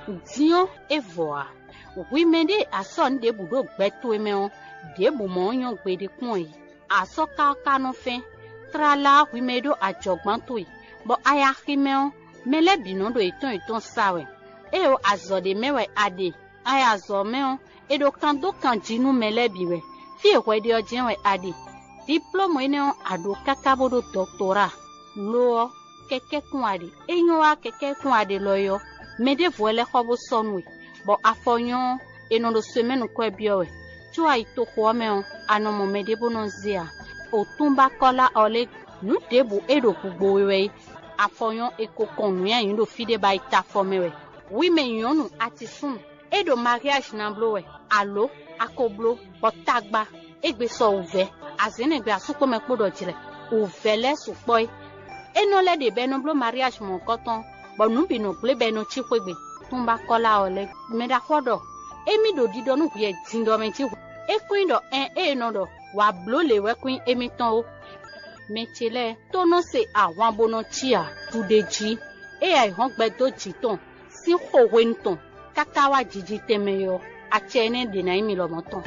Dion evoa. Oui mende ason de budo gbeto emeo. De bu monyon gbede koi. Aso ka no fe. Trala oui medo ajogbanto. Bo aya himeo. Mele bino do iton sawe. Eo azo de mewe ade. Aya zo meo. Edo kando kanjinu mele biwe. Fie kwedi ojenwe ade. Diplôme ene ado kakabodo doctorat. Lo keke kwade. Enyo wa keke kwade loyo. Mede voile khobo sonwe. Bo afonyo eno do semaine ko biowe. Chua ito kwome anomo mede bononzia. Otumba kola ole nu debu edo kugbowe. Afonyo eko konuya yindo fide ba ita fomewe. Oui me yonu atisun. Edo mariage namblowe. Allo akoblo botagba egbe so uve. Azene gbe asuko me kpodo jire. Uvele supoi. Enole de benoblo mariage mon coton. Bon nous bino ple beno chikwegbe. Tumba kola ole meda kodo. Emi do dido nu ye tindo menti. E queen do no do wa blo le we queen emi ton o. Mechele tono se àwọn bono chia tudeji. E ai hon gbe do jiton. Si ho wenton. Kakawa jiji temeyo. Achene de na imi lo moton.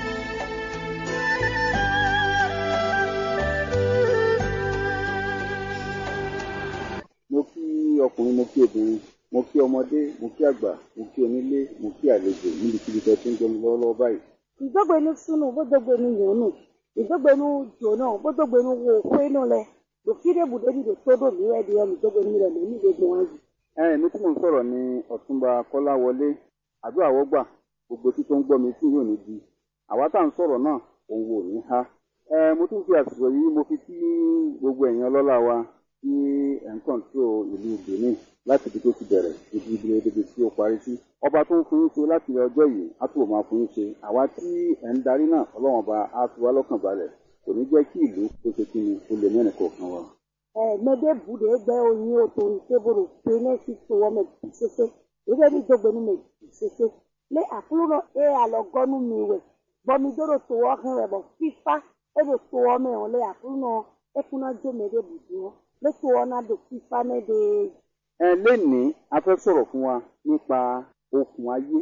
Mo kí ọkùnrin, mo kí obìnrin, mo kí ọmọdé, mo kí àgbà, mo kí onílé, mo kí àlejò níbikíbi tó ti ń gbọ́ mi lọ́wọ́lọ́wọ́ báyìí. Ìdógbénu sunu bó dógbénu yòónù, ìdógbénu jòónà bó dógbénu wo kwénu lẹ, lòkìdé bùdóni lè tó dòmí rẹ di ẹnu ìdógbénu rẹ lóní gbogbo wọn yìí. Èmi tí mò ń sọ̀rọ̀ ni Ọ̀túnba Kọ́láwọlé, àdúrà wọ́gbà, gbogbo tí tó ń gbọ́ mi tí yóò ní di. Àwa tá à ń sọ̀rọ̀ náà, òun wò ní há. Mo tún fi àsìkò yìí mo fi kí gbogbo ẹ̀yin ọlọ́lá wa tí ẹ̀ ń kọ̀ǹtró ìlú Benin láti ibi tó ti bẹ̀rẹ̀ ibi ibi tí ó parí sí. Ọba tó ń fún yín ṣe láti ọjọ́ yìí á túbọ̀ máa fún yín ṣe. Àwa tí ẹ̀ ń darí náà Ọlọ́run ọba á fi wá lọ́kàn balẹ̀. Kò ní jẹ́ kí ìlú tó ṣe kí ni ó lè mẹ́rin kọ̀ọ̀kan wa. Mede bude egbe onye oto nkeburu pene si towo me sese. Ebe ni dogbenu me sese. Le akluno alogonu miwe. Bo mi doro towo henre bo FIFA ebe towo me on le akluno ekuna jo mede budu. Le towo na do FIFA ne de. Lénìí a fẹ́ sọ̀rọ̀ fún wa nípa okùn ayé.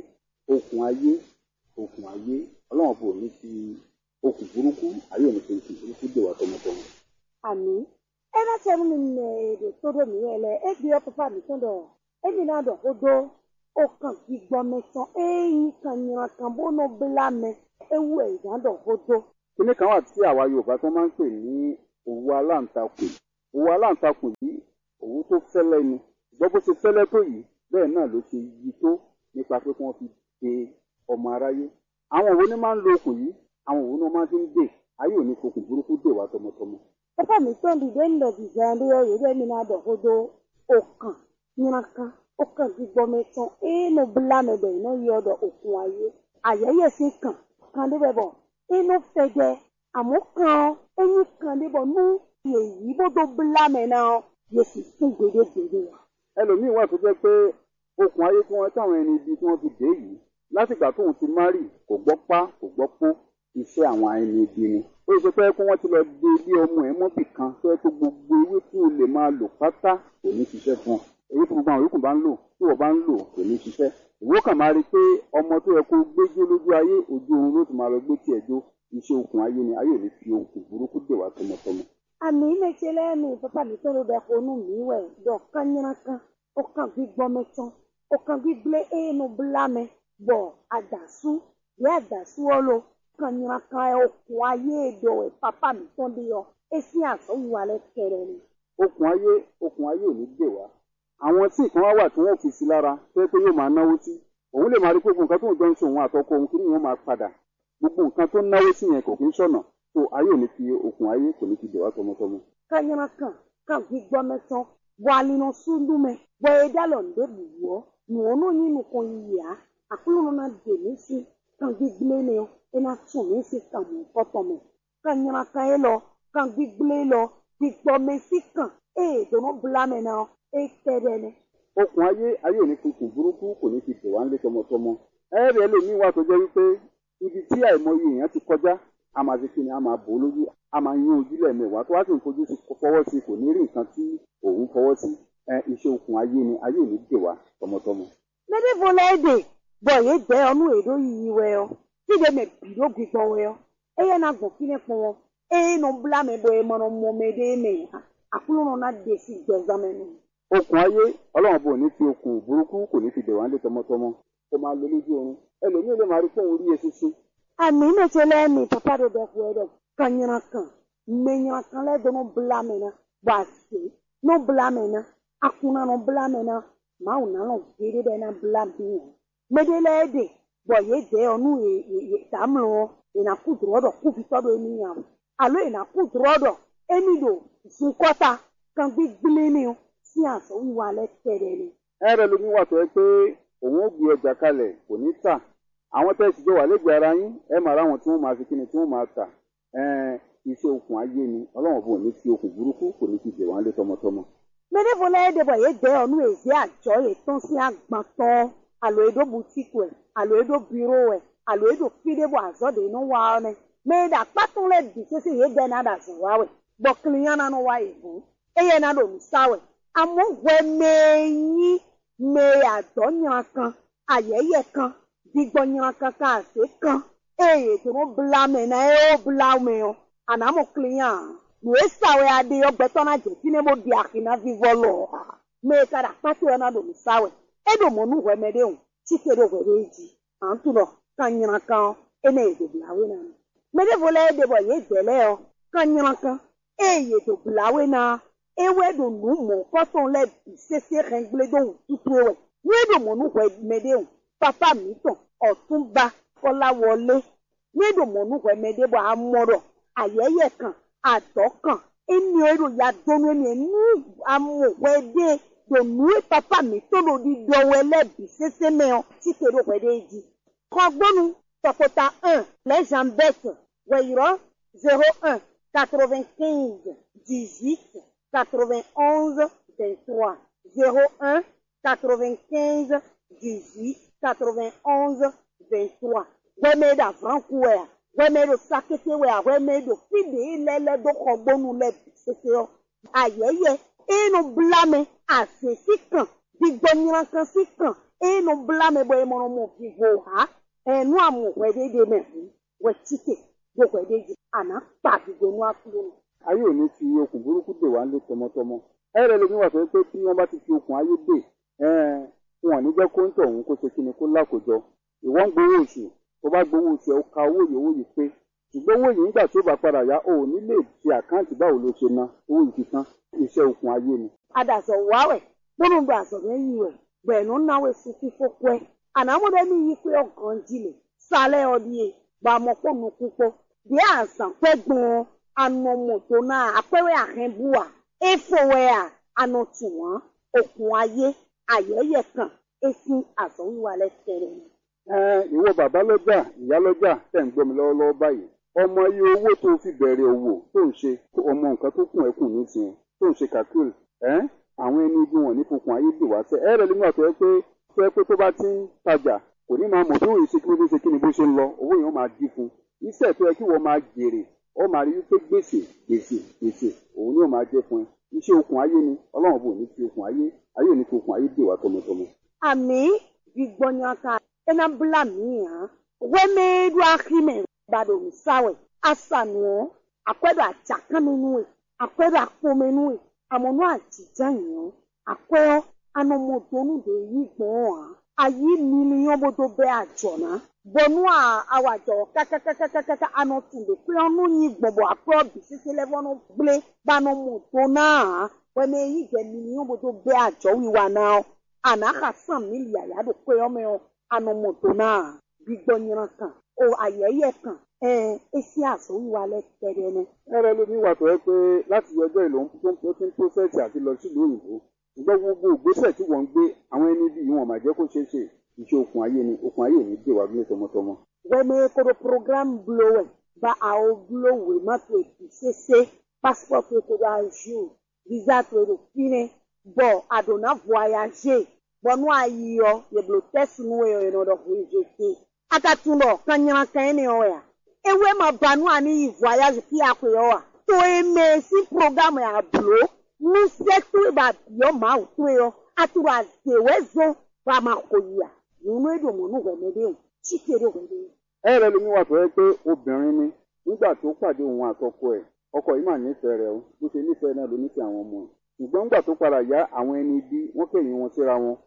Ọlọ́run bò ní fi okùn burúkú ayé òní fi okùn burúkú dè wá tọmọtọmọ. Àmín. Ena temu ni de todo mi ele ebi o papa mi ton do emi na do odo o kan gbigbo metan eyin kan yan kan bo no bla me ewu e dan do odo. Kíní kan wà tí àwa Yorùbá tó máa ń pè ní òwú aláǹtakùn. Òwú aláǹtakùn yìí òwú tó fẹ́lẹ́ ni. Ṣùgbọ́n bó ṣe fẹ́lẹ́ tó yìí bẹ́ẹ̀ náà ló ṣe yí tó nípa pé kí wọ́n fi de ọmọ aráyé. Àwọn òwú ni máa ń lo okùn yìí, àwọn òwú náà máa ń fi ń dè. Ayé ò ní fokùn burúkú dè wá tọmọtọmọ. Papa mi ton di den do di jan do yo de mi na do odo o kan nyankan o kan gbigbo metan no bla me be no yo do okun aye ayeye si kan de be bo no fege amokan eyin kan de bo nu yeyi bo do bla me na ye si sun gbede wa. Ẹlòmíì wà tó jẹ́ pé okùn ayé tí wọ́n táwọn ẹni ibi tí wọ́n fi dé yìí látìgbà tóun ti márì kò gbọ́ pá kò gbọ́ pó iṣẹ́ àwọn ẹni ibi ni. Ó ṣe pé kí wọ́n ti lọ dé ilé ọmọ ẹ̀ mọ́bì kan tó yẹ kó gbogbo ewé tí o lè máa lò pátá kò ní ṣiṣẹ́ fún ọ. Èyí tí gbogbo àwọn yòókù bá ń lò tí wọ́n bá ń lò kò ní ṣiṣẹ́. Ìwọ kàn máa rí i pé ọmọ tó yẹ kó gbéjó lójú ayé ojú oorun ló ti máa lọ gbé tiẹ̀ jó. Iṣẹ́ okùn ayé ni ayé ò ní fi okùn burúkú dè wá tọmọtọmọ. Àmì mechele mi papa mi ton do ko nu mi we do kan nyankan o kan gbigbo metan o kan gbigle no bla me bo adasu ye adasu olo kan nyankan okun ayé do e papa mi ton de yo esi aso wa le kere ni. Okùn ayé ò ní dè wá. Àwọn tí ìkan wá wà tí wọ́n fi sí lára tó yẹ pé yóò máa náwó sí. Òun lè máa rí pé gbogbo nǹkan tó ń jọ ń ṣe òun àtọkọ òun kí ni wọ́n máa padà. Gbogbo nǹkan tó náwó sí yẹn kò kí ń ṣọ̀nà. So ayé ò ní fi okùn ayé kò ní fi dè wá tọmọtọmọ. Kan nyankan kan gbigbo metan bo alino sundu me bo edalo nde buwo nu onu yin nu kon ya akulu na de mi si kan gbigle ne o ena tun mi si kan mo foto me kan nyankan e lo kan gbigle lo gbigbo me si kan do no bla me na tere ni. Okùn ayé ò ní fi okùn burúkú kò ní fi dè wá nílé tọmọtọmọ. Ẹ̀rẹ̀ ẹlòmíì wà tó jẹ́ wípé ibi tí àìmọye èèyàn ti kọjá a máa ṣe kí ni a máa bò ó lójú a máa yún ojú lẹ́ẹ̀mẹwàá tó wá sì ń fojú sí fọwọ́ sí kò ní rí nǹkan tí òun fọwọ́ sí. Iṣẹ́ okùn ayé ni ayé ò ní dè wá tọmọtọmọ. Mede Maybe for lady, boy, ye there on way do you well. See them a piro big well. Eh, na go fine for. Eh, no blame boy, mono momede me. Akuno na desi examine. Okùn ayé ọlọ́run bò ní fi okùn burúkú kò ní fi dè wá lé tọmọtọmọ kó máa lo lójú oorun ẹlòmíì lè máa rí fóun rí eṣinṣin. Àmì mẹ́tẹ́lẹ́ mi papa do bẹ̀ fún ẹ̀dọ̀ kanyana kan mẹ́nyana kan lẹ́dọ̀ no blame na wàásù no blame na akuna no blame na màá wò nánà òkèèrè bẹ́ẹ̀ na blame yẹn. Mẹ́tẹ́lẹ́ ẹ̀dẹ̀ bọ̀ yé jẹ́ ọ̀nù tààmùlọ̀ ìnàkúdùrọ̀dọ̀ kó fi tọ́dọ̀ ẹni yàn àlọ́ ìnàkúdùrọ̀dọ̀ ẹni dò sunkọ́ta kan gbígbílé ni o. Sí àṣọ wíwá lẹ́tẹ̀rẹ̀ ni. ẹ̀rẹ̀ lómi wà tó ẹ pé òun ó gbé ọjà kalẹ̀ kò ní tà àwọn tẹ́sí jọ wà lẹ́gbẹ̀ẹ́ ara yín ẹ máa ráwọn tí wọ́n máa fi kíni tí wọ́n máa tà iṣẹ́ okùn ayé ni ọlọ́run bò ní fi okùn burúkú kò ní fi dè wọ́n lé tọmọtọmọ. Mẹ́lẹ́fọ́ lẹ́yẹ́dẹ́bọ̀ yé jẹ́ ọ̀nù èzí àjọ ètò sí àgbàtọ́ àlọ́ èdò bùtíkù ẹ̀ àlọ́ èdò bírò ẹ̀ àlọ́ èdò fídébọ̀ àzọ́dẹ̀ inú wa ọ́nẹ́ mẹ́ẹ̀dà pátúnlẹ̀ dì sẹ́sẹ́ yé jẹ́ náà dàzọ̀ wáwẹ̀ gbọ̀kìlìyàn náà wá ìbò ẹ̀yẹ náà lòún sáwẹ̀ amúwẹ̀ mẹ́yìn mẹ́ àdọ́nyìnrán kan àyẹ̀yẹ̀ kan gbígbọ́nyìnrán kan káàsì kan èyí tó ń blámẹ̀ náà ẹ̀ ó blámẹ̀ ọ́ ànámọ̀ kìlìyàn lùwẹ̀ sáwẹ̀ adé ọgbẹ́tọ́ náà jẹ́ tí ní mo di àkínná fífọ́ lọ mẹ́ kára pátí ẹ̀ náà lòún sáwẹ̀ ẹ̀ dò mọ́ nù wẹ̀ mẹ́dẹ́ òun tí kéde wẹ̀rẹ̀ èjì à ń túnọ̀ kanyìnrán kan ẹ̀ náà èdè bláwẹ̀ náà mẹ́dẹ́ fọlẹ́ ẹ̀ dẹ̀bọ̀ yé jẹ̀lẹ́ ọ kanyìnrán kan èyí èdè bláwẹ̀ náà ewe do nu mo kɔsɔn lɛ sese rɛngbile do tutu wɛ nye do mo nu wɛ mɛde o papa mi tɔn Ọ̀túnba Kọ́láwọlé nye do mo nu wɛ mɛde bɔ amɔrɔ ayɛyɛ kan adɔ kan eni o do ya donu eni nu amɔ wɛ de do nu papa mi tɔn do di dɔ wɛ lɛ bi sese mɛ o ti ke do wɛ de di kɔgbɔnu tɔkota 1 les jambettes wɛyirɔ 01 95 18 91 23 01 95 18 91 23 wẹ́mẹ́ dà franku wẹ̀ à wẹ́mẹ́ do sakete wẹ̀ à wẹ́mẹ́ do fìdí lẹ́lẹ́ do kọ̀gbọ́nu lẹ́ sese ọ́ ayẹyẹ inú blame àṣìṣì kan gbígbọ́nyìnrán kan sí kan inú blame bọ́ ẹmọ́ràn mọ́ fìgbò ha ẹnu àmọ̀ wẹ́dẹ́dẹ́ mẹ́fún wẹ́ títẹ̀ gbogbo ẹ̀dẹ́dẹ́ àná pàdùgbò ní àkúrò náà. ayé ò ní fi okùn burúkú dè wá lé tọmọtọmọ ẹ̀rẹ̀ lómi wà tó pé tí wọ́n bá ti fi okùn ayé dè wọn ò ní jẹ́ kó ń tọ̀ òun kó ṣe kíni kó lákòjọ ìwọ ń gbowó oṣù tó bá gbowó oṣù ẹ̀ ó ka owó yìí pé ṣùgbọ́n owó yìí nígbà tó bá padà yá ò ní lè fi àkáǹtì báwo ló ṣe ná owó yìí fi tán iṣẹ́ okùn ayé ni. adàsọ̀ wáwẹ̀ gbọ́dọ̀ gba àsọ̀ lẹ́yìn rẹ̀ gbẹ̀nú náwó sí fífó pẹ́ ànámọ́dé ní yí pé ọ̀gàn jìnlẹ̀ sálẹ̀ ọdíye gbàmọ́pọ̀nù púpọ̀ bí àṣà pẹ́ gbọ́n anọmọ̀tò náà apẹ́rẹ́ àhẹ́bùwà efowẹ́ anọ̀tùwọ̀n okùn ayé ayẹyẹ kan esi àsọ̀wíwá lẹ́tẹ̀rẹ̀ ni. ìwọ bàbá lọ́jà ìyá lọ́jà tẹ̀ ń gbọ́ mi lọ́wọ́lọ́wọ́ báyìí ọmọ iye owó tó fi bẹ̀rẹ̀ òwò tó ń ṣe ọmọ nǹkan tó kùn ẹ̀kùn ní tiẹ̀ tó ń ṣe kàkúrì àwọn ẹni ibi wọn ní fokùn ayé dè wá sẹ́ ẹ̀rẹ̀ nígbà tó yẹ pé tó bá ti ń tajà kò ní máa mọ̀ tó òye ṣe kí ló dé ṣe kí ni bó ṣe ń lọ owó yẹn máa dín fún iṣẹ́ tó yẹ kí wọ́n máa jèrè ó máa rí wípé gbèsè òun ni ó máa jẹ́ fún ẹ iṣẹ́ okùn ayé ni ọlọ́run bò ní fi okùn ayé ò ní fi okùn ayé dè wá tọmọtọmọ. àmì gbígbọ́nyaka ẹnà bla mìíràn wẹ́mẹ́ẹ́dù ahimẹ̀ gbàdọ̀ nsáwẹ̀ asànùọ́ àpẹ́dọ̀ àjàkámẹ́nuwẹ̀ àpẹ́dọ̀ àpọ́mẹ́nuwẹ̀ àmọ́nú àjìjáyàn àpẹ́ọ́ anọmọdọ́nùdè yìí gbọ́n ayé mílíọ̀nù bó tó bẹ́ àjọ̀nà bọ̀nú àwàjọ kákákákákáká anọ̀túndé pé ọ̀nù yìí gbọ̀nbọ̀ àpẹ́ ọ̀bì sísè lẹ́fọ́nù gblé gbanọmọdọ́ náà wẹ́mẹ́ yìí jẹ́ mílíọ̀nù bó tó bẹ́ àjọ wíwá náà ànáka sàn mílíà yàdó pé ọmọ ẹ̀ anọmọdọ́ náà gbígbọ́nyìnrán kan o ayẹyẹ kan esi àsọ̀wíwá lẹ́tẹ̀rẹ̀ ni. ẹ̀rẹ̀ lómi wà tó yẹ pé láti ọjọ́ ìlò tó ti ń pósẹ̀tì àti lọ sílùú òyìnbó ṣùgbọ́n gbogbo ìgbésẹ̀ tí wọ́n ń gbé àwọn ẹni bí wọn máa jẹ́ kó ṣeé ṣe iṣẹ́ okùn ayé ni okùn ayé ò ní dè wá bí tọmọtọmọ. wẹ́mẹ́ kóró program blowẹ̀ bá àwọn blowẹ̀ mọ́tò ètò ṣẹṣẹ passport ètò àjò visa tó èrò fínẹ bọ̀ àdùnnà voyager bọ̀nú àyíyọ yẹ̀bùrọ̀ tẹ̀sùn wẹ̀ ìrìnàdọ̀ fún ìjẹ̀kẹ́ akatunlọ kanyiran kan ni ọ̀yà ewé ma banu àní voyage kí a pè ọ́ wa tó eme sí programme yà bùrọ̀ ní sẹ́tù ìbà yọ máa tó yọ àtúrò àzèwé zọ bá máa kò yà nínú èdè òmùnú wẹ̀mẹ́dẹ́ òun chíkèrè wẹ̀mẹ́dẹ́. ẹ rẹ lómi wà tó yẹ pé obìnrin ni nígbà tó pàdé òun àtọkọ ẹ̀ ọkọ yìí mà nífẹ̀ẹ́ rẹ̀ o bó ṣe nífẹ̀ẹ́ náà ló nífẹ̀ẹ́ àwọn ọmọ ẹ̀ ṣùgbọ́n nígbà tó padà yá àwọn ẹni bí wọ́n kẹ̀yìn wọn síra wọn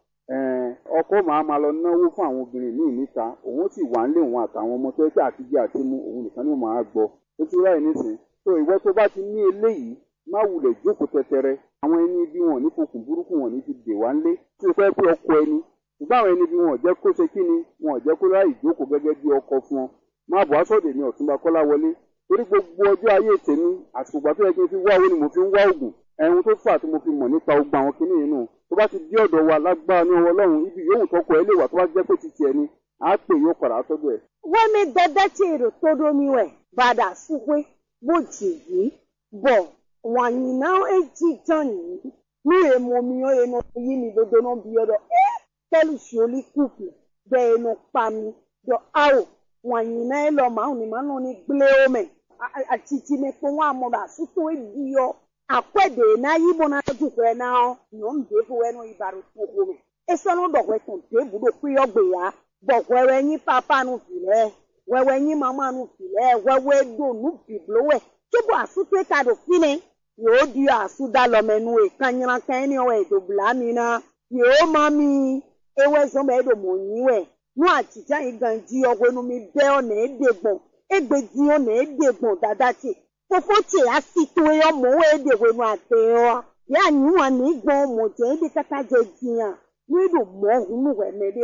ọkọ máa lọ náwó fún àwọn obìnrin míì níta òun sì wà nílé òun àtàwọn ọmọ tó yẹ pé àtijọ́ àti mú òun nìkan ni ó máa gbọ́ ó ti ráì nísìn tó ìwọ tó bá ti ní eléyìí má wulẹ̀ jókòó tẹtẹrẹ àwọn ẹni bí wọn ní fokùn burúkú wọn ní ti dè wá ńlé tí o fẹ́ pé ọkọ ẹni ṣùgbọ́n àwọn ẹni bí wọn ò jẹ́ kó ṣe kí ni wọn ò jẹ́ kó ráì jókòó gẹ́gẹ́ bí ọkọ fún ọ má bọ̀ aṣọ́dẹ̀ ní Ọ̀túnba Kọ́láwọlé torí gbogbo ọjọ́ ayé tèmi àsìkò tó yẹ kí n fi wá owó ni mo fi ń wá oògùn ẹ̀hún tó fà tí mo fi mọ̀ nípa ogun àwọn kinní yìí nù tó bá ti dé ọ̀dọ̀ wa lágbára ní ọwọ́ Ọlọ́run ibi yòówù tọkọ ẹ lè wà tó bá jẹ́ pé titi ẹni á pè yóò padà sọ́dọ̀ ẹ̀. wọ́n mi dẹ́dẹ́ tí èrò tó domi wẹ̀ bàdà súpé bó jì yìí bọ̀ wọ̀nyí náà èjì tán yìí ní èèmọ̀ mi ó ẹnu yìí ní dodo náà bí ọ̀dọ̀ tẹ́lù sùọ́lì kùpù bẹ́ ẹnu pa mi dọ̀ áwò wọ̀nyí náà lọ màá ní màá ní gblé omi àtìtì mi fún wọn àmọ́ àsútó èdè yọ akwede na yibo na jukwe na no mbevu wenu ibaru tukume esonu dokwe ton tebu do kuyo gbe ya bokwewe yin papa nu file wewe yin mama nu file wewe do nu biblowe tubu asute ka do fine yo di asuda lo menu e kanyira kan ni o e do blami na yo mami ewe so me do monyiwe nu atija iganji ogwenu mi be o na edegbon egbeji o na edegbon dadachi Fofoche asito yo mowe de wenu ateo ya nyuwa ni gbon mo je de kaka je jiyan ni do mo hunu we mede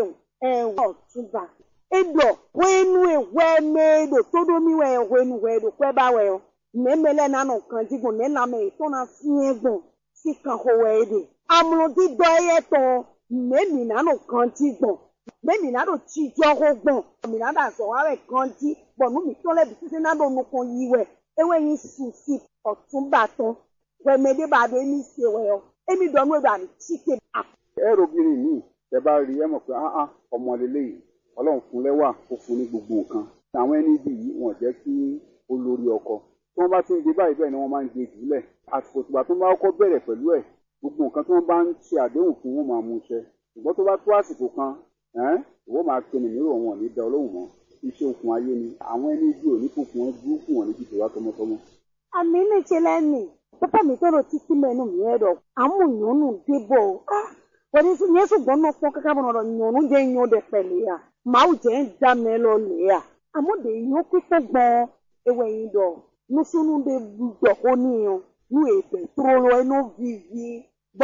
Ọ̀túnba edo wenu ewe medo todo mi we wenu we do kwe ba we o memele na no kan jigun ne la me to na fi egbon si kan ho we de amuro di do ye to memi na no kan jigun memi na do chi jo ho gbon mi na da so wa we kan ji bonu mi to le bi ti na do nu kan yi we ewe yin susi Ọ̀túnba tán wẹmẹdẹ bá dé ní ṣe wẹ ọ èmi dọ̀nù ẹ̀rọ àmì chíkè. ẹ̀rọ obìnrin mi tẹ bá rí ẹ mọ̀ pé ọmọ lélẹ́yìí Ọlọ́run fún lẹ́wà ó fún ní gbogbo nǹkan àwọn ẹni bí yìí wọ́n jẹ́ kí ó lórí ọkọ tí wọ́n bá ti ń gbé báyìí bẹ́ẹ̀ ni wọ́n máa ń gbé jùlẹ̀ àsìkò ìgbà tó bá kọ́kọ́ bẹ̀rẹ̀ pẹ̀lú ẹ̀ gbogbo nǹkan tí wọ́n bá ń ṣe àdéhùn fún wọn máa mú ṣẹ ṣùgbọ́n tó bá tó àsìkò kan ìwọ máa pinnu mìíràn wọn ò ní da Ọlọ́run mọ́ iṣẹ́ okùn ayé ni àwọn ẹni bí ò ní fòkùn wọn dúró fún wọn ní jíjẹ wá tọmọtọmọ. àmì ní ṣe lẹ́nu pápá mi tó lọ títí mẹ́nu mi ẹ̀rọ àmúyànnù débọ̀ wọ́n ní ṣùgbọ́n náà pọ́n kákábọ̀ náà yànnù jẹ́ yan dẹ̀ pẹ̀lẹ́ yà màá jẹ́ ń dá mi lọ lè yà àmúdè yan pípẹ́ gbọ́n ewé yìí dọ̀ nùsùnù dé dọ̀kọ́ níyan nù èpè tó lọ ẹnu vivi